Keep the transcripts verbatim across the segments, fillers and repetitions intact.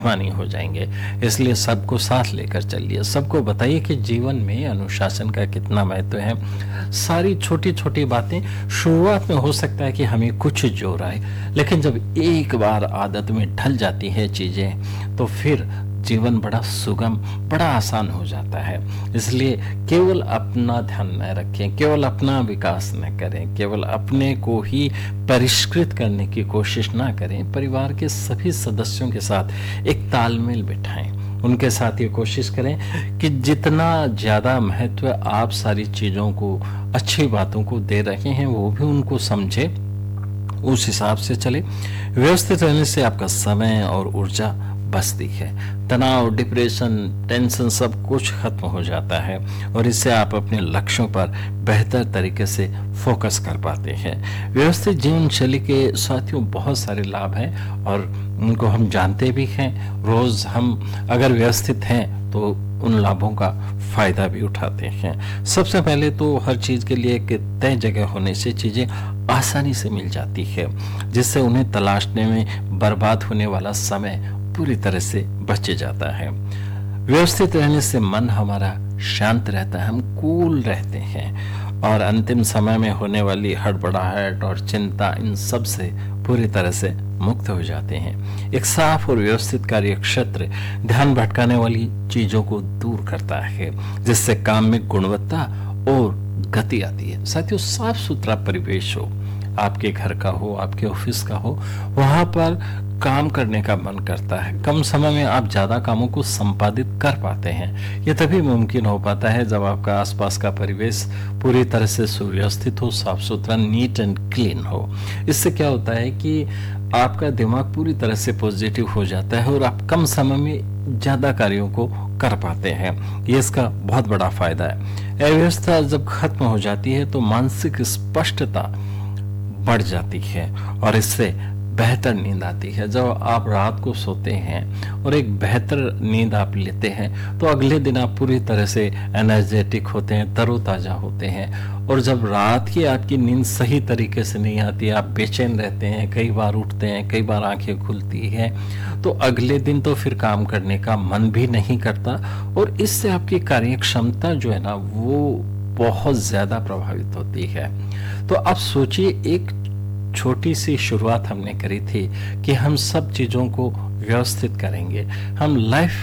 मानी हो जाएंगे। इसलिए सबको साथ लेकर चलिए, सबको बताइए कि जीवन में अनुशासन का कितना महत्व है। सारी छोटी छोटी बातें शुरुआत में हो सकता है कि हमें कुछ जोर आए, लेकिन जब एक बार आदत में ढल जाती है चीजें तो फिर जीवन बड़ा सुगम, बड़ा आसान हो जाता है। इसलिए केवल अपना ध्यान न रखें, केवल अपना विकास न करें, केवल अपने को ही परिष्कृत करने की कोशिश ना करें। परिवार के सभी सदस्यों के साथ एक तालमेल बिठाएं, उनके साथ ये कोशिश करें कि जितना ज़्यादा महत्व आप सारी चीज़ों को, अच्छी बातों को दे रहे हैं, वो भी उनको समझे, उस हिसाब से चले। व्यवस्थित रहने से आपका समय और ऊर्जा बचती है। तनाव, डिप्रेशन, टेंशन सब कुछ खत्म हो जाता है और इससे आप अपने लक्ष्यों पर बेहतर तरीके से फोकस कर पाते हैं। व्यवस्थित जीवन शैली के साथियों बहुत सारे लाभ हैं और उनको हम जानते भी हैं। रोज हम अगर व्यवस्थित हैं तो उन लाभों का फायदा भी उठाते हैं। सबसे पहले तो हर चीज के लिए एक तय जगह होने से चीजें आसानी से मिल जाती है, जिससे उन्हें तलाशने में बर्बाद होने वाला समय पूरी तरह से बच जाता है। व्यवस्थित रहने से मन हमारा शांत रहता है, हम कूल रहते हैं और अंतिम समय में होने वाली हड़बड़ाहट और चिंता, इन सब से पूरी तरह से मुक्त हो जाते हैं। एक साफ और व्यवस्थित कार्य क्षेत्र ध्यान भटकाने वाली चीजों को दूर करता है, जिससे काम में गुणवत्ता और गति आती है। साथियों, साफ सुथरा परिवेश हो, आपके घर का हो, आपके ऑफिस का हो, वहां पर काम करने का मन करता है। कम समय में आप ज्यादा कामों को संपादित कर पाते हैं। यह तभी मुमकिन हो पाता है जब आपका आसपास का परिवेश पूरी तरह से सुव्यवस्थित हो, साफ सुथरा, नीट एंड क्लीन हो। इससे क्या होता है कि आपका दिमाग पूरी तरह से पॉजिटिव हो जाता है और आप कम समय में ज्यादा कार्यों को कर पाते हैं। ये इसका बहुत बड़ा फायदा है। अव्यवस्था जब खत्म हो जाती है तो मानसिक स्पष्टता बढ़ जाती है और इससे बेहतर नींद आती है। जब आप रात को सोते हैं और एक बेहतर नींद आप लेते हैं तो अगले दिन आप पूरी तरह से एनर्जेटिक होते हैं, तरोताजा होते हैं। और जब रात की आपकी नींद सही तरीके से नहीं आती, आप बेचैन रहते हैं, कई बार उठते हैं, कई बार आंखें खुलती हैं, तो अगले दिन तो फिर काम करने का मन भी नहीं करता और इससे आपकी कार्य क्षमता जो है ना वो बहुत ज्यादा प्रभावित होती है। तो आप सोचिए, एक छोटी सी शुरुआत हमने करी थी कि हम सब चीजों को व्यवस्थित करेंगे, हम लाइफ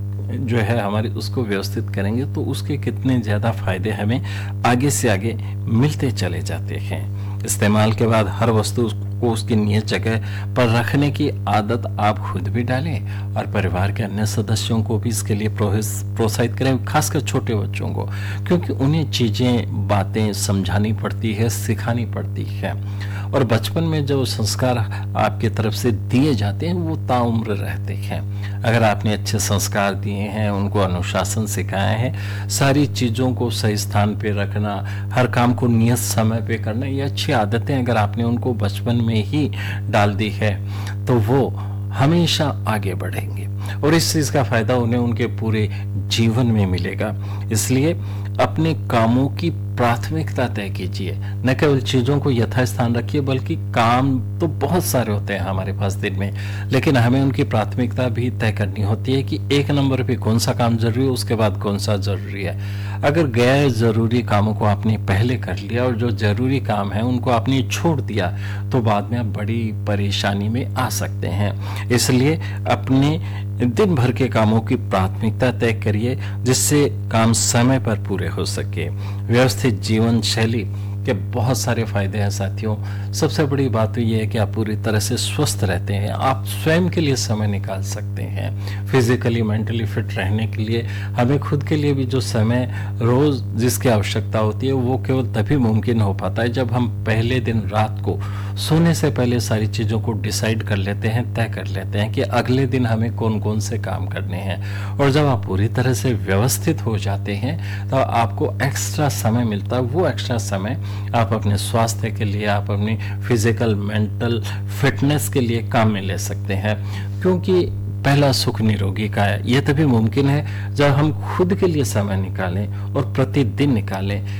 जो है हमारी उसको व्यवस्थित करेंगे तो उसके कितने ज्यादा फायदे हमें आगे से आगे मिलते चले जाते हैं। इस्तेमाल के बाद हर वस्तु को उसकी नियत जगह पर रखने की आदत आप खुद भी डालें और परिवार के अन्य सदस्यों को भी इसके लिए प्रोत्साहित करें, खासकर छोटे बच्चों को, क्योंकि उन्हें चीजें, बातें समझानी पड़ती है, सिखानी पड़ती है और बचपन में जो संस्कार आपकी तरफ से दिए जाते हैं वो ताउम्र रहते हैं। अगर आपने अच्छे संस्कार दिए हैं, उनको अनुशासन सिखाया है, सारी चीजों को सही स्थान पे रखना, हर काम को नियत समय पे करना, ये अच्छी आदतें अगर आपने उनको बचपन में ही डाल दी है तो वो हमेशा आगे बढ़ेंगे और इस चीज का फायदा उन्हें उनके पूरे जीवन में मिलेगा। इसलिए अपने कामों की प्राथमिकता तय कीजिए, न केवल चीजों को यथास्थान रखिए बल्कि काम तो बहुत सारे होते हैं हमारे पास दिन में, लेकिन हमें उनकी प्राथमिकता भी तय करनी होती है कि एक नंबर पे कौन सा काम जरूरी है, उसके बाद कौन सा जरूरी है। अगर गैर जरूरी कामों को आपने पहले कर लिया और जो जरूरी काम है उनको आपने छोड़ दिया तो बाद में आप बड़ी परेशानी में आ सकते हैं। इसलिए अपने दिन भर के कामों की प्राथमिकता तय करिए जिससे काम समय पर पूरे हो सके। व्यवस्थित जीवन शैली के बहुत सारे फायदे हैं साथियों। सबसे बड़ी बात तो ये है कि आप पूरी तरह से स्वस्थ रहते हैं, आप स्वयं के लिए समय निकाल सकते हैं। फिजिकली, मेंटली फिट रहने के लिए हमें खुद के लिए भी जो समय रोज जिसकी आवश्यकता होती है वो केवल तभी मुमकिन हो पाता है जब हम पहले दिन रात को सोने से पहले सारी चीजों को डिसाइड कर लेते हैं, तय कर लेते हैं कि अगले दिन हमें कौन कौन से काम करने हैं। और जब आप पूरी तरह से व्यवस्थित हो जाते हैं तो आपको एक्स्ट्रा समय मिलता है। वो एक्स्ट्रा समय आप अपने स्वास्थ्य के लिए, आप अपनी फिजिकल मेंटल फिटनेस के लिए काम में ले सकते हैं, क्योंकि पहला सुख निरोगी का है। यह तभी मुमकिन है जब हम खुद के लिए समय निकालें और प्रतिदिन निकालें।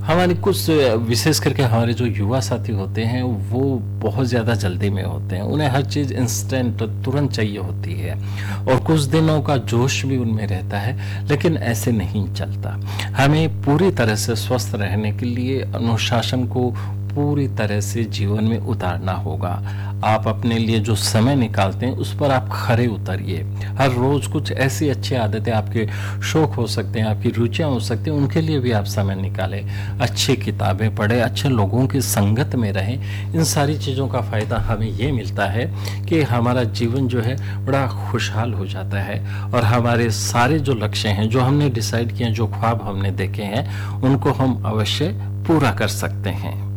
हमारे कुछ विशेष करके हमारे जो युवा साथी होते हैं वो बहुत ज़्यादा जल्दी में होते हैं, उन्हें हर चीज़ इंस्टेंट तुरंत चाहिए होती है और कुछ दिनों का जोश भी उनमें रहता है, लेकिन ऐसे नहीं चलता। हमें पूरी तरह से स्वस्थ रहने के लिए अनुशासन को पूरी तरह से जीवन में उतारना होगा। आप अपने लिए जो समय निकालते हैं उस पर आप खरे उतरिए। हर रोज कुछ ऐसी अच्छी आदतें, आपके शौक हो सकते हैं, आपकी रुचियां हो सकती हैं, उनके लिए भी आप समय निकालें। अच्छी किताबें पढ़ें, अच्छे लोगों की संगत में रहें। इन सारी चीज़ों का फ़ायदा हमें ये मिलता है कि हमारा जीवन जो है बड़ा खुशहाल हो जाता है और हमारे सारे जो लक्ष्य हैं, जो हमने डिसाइड किए हैं, जो ख्वाब हमने देखे हैं, उनको हम अवश्य पूरा कर सकते हैं।